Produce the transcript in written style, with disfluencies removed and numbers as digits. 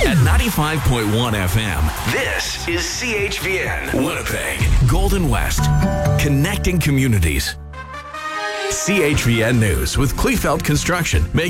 At 95.1 FM, this is CHVN, Winnipeg, Golden West, connecting communities. CHVN News with Kleefeld Construction.